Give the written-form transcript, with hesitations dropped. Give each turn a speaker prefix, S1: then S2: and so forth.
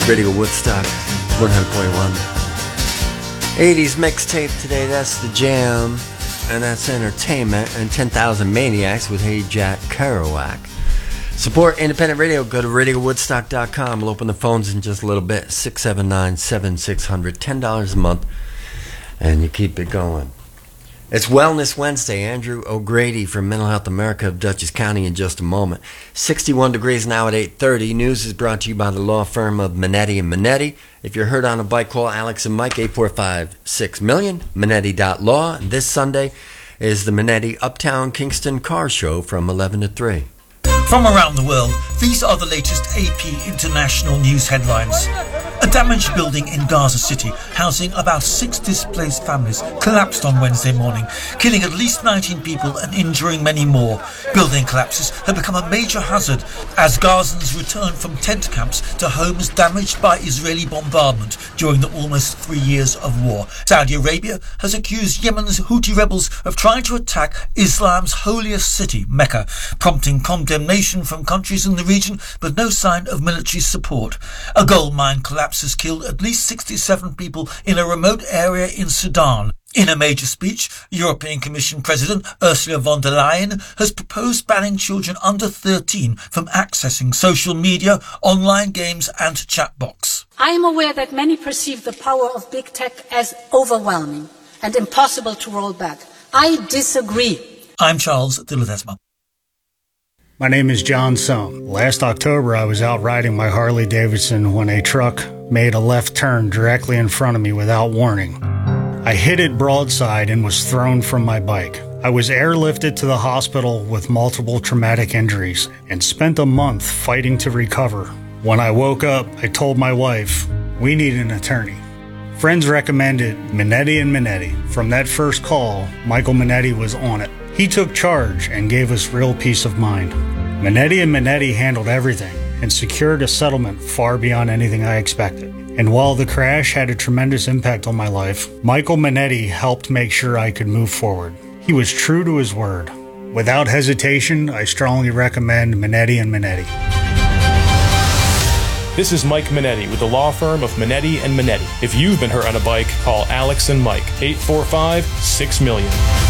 S1: Radio Woodstock 100.1. 80s mixtape today, that's The Jam, and that's Entertainment, and 10,000 Maniacs with Hey Jack Kerouac. Support independent radio, go to radiowoodstock.com. We'll open the phones in just a little bit, 679-7600, $10 a month, and you keep it going. It's Wellness Wednesday. Andrew O'Grady from Mental Health America of Dutchess County in just a moment. 61 degrees now at 8:30. News is brought to you by the law firm of Minetti & Minetti. If you're hurt on a bike, call Alex and Mike, 845-6000000, Minetti.law. And this Sunday is the Minetti Uptown Kingston Car Show from 11 to 3.
S2: From around the world, these are the latest AP International News headlines. A damaged building in Gaza City, housing about 6 displaced families, collapsed on Wednesday morning, killing at least 19 people and injuring many more. Building collapses have become a major hazard as Gazans return from tent camps to homes damaged by Israeli bombardment during the almost 3 years of war. Saudi Arabia has accused Yemen's Houthi rebels of trying to attack Islam's holiest city, Mecca, prompting condemnation from countries in the region, but no sign of military support. A gold mine collapse has killed at least 67 people in a remote area in Sudan. In a major speech, European Commission President Ursula von der Leyen has proposed banning children under 13 from accessing social media, online games and chatbots.
S3: I am aware that many perceive the power of big tech as overwhelming and impossible to roll back. I disagree.
S2: I'm Charles de Ledesma.
S4: My name is John Sohn. Last October, I was out riding my Harley Davidson when a truck made a left turn directly in front of me without warning. I hit it broadside and was thrown from my bike. I was airlifted to the hospital with multiple traumatic injuries and spent a month fighting to recover. When I woke up, I told my wife, we need an attorney. Friends recommended Minetti & Minetti. From that first call, Michael Minetti was on it. He took charge and gave us real peace of mind. Minetti & Minetti handled everything and secured a settlement far beyond anything I expected. And while the crash had a tremendous impact on my life, Michael Minetti helped make sure I could move forward. He was true to his word. Without hesitation, I strongly recommend Minetti & Minetti.
S5: This is Mike Minetti with the law firm of Minetti & Minetti. If you've been hurt on a bike, call Alex and Mike, 845-6000000.